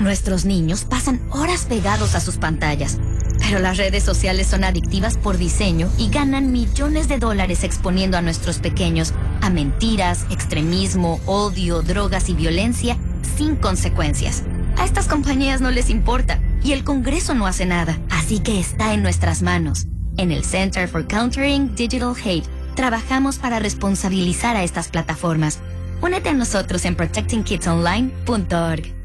Nuestros niños pasan horas pegados a sus pantallas, pero las redes sociales son adictivas por diseño y ganan millones de dólares exponiendo a nuestros pequeños a mentiras, extremismo, odio, drogas y violencia sin consecuencias. A estas compañías no les importa y el Congreso no hace nada, así que está en nuestras manos. En el Center for Countering Digital Hate, trabajamos para responsabilizar a estas plataformas. Únete a nosotros en protectingkidsonline.org.